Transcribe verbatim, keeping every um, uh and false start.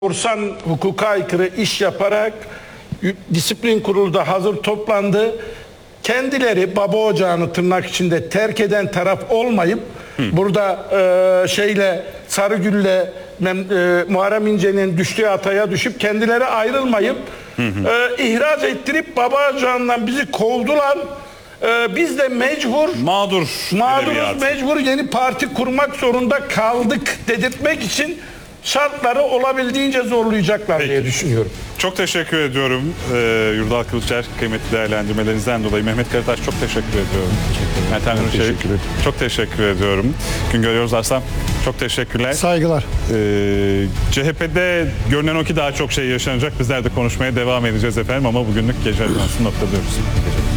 Korsan hukuka aykırı iş yaparak disiplin kurulu da hazır toplandı. Kendileri baba ocağını tırnak içinde terk eden taraf olmayıp Hı. burada e, şeyle Sarıgül'le e, Muharrem İnce'nin düştüğü hataya düşüp kendileri ayrılmayıp hı hı. E, ihraç ettirip baba ocağından bizi kovdular. E, biz de mecbur mağdur mağduruz mecbur yeni parti kurmak zorunda kaldık dedirtmek için şartları olabildiğince zorlayacaklar Peki. diye düşünüyorum. Çok teşekkür ediyorum ee, Yurdal Kılıçer, kıymetli değerlendirmelerinizden dolayı. Mehmet Karataş çok teşekkür ediyorum. Meltem Nurçelik çok teşekkür ediyorum. Güngör Yavuz Arslan çok teşekkürler. Saygılar. Ee, C H P'de görünen o ki daha çok şey yaşanacak. Bizler de konuşmaya devam edeceğiz efendim ama bugünlük gece ajansını noktalıyoruz.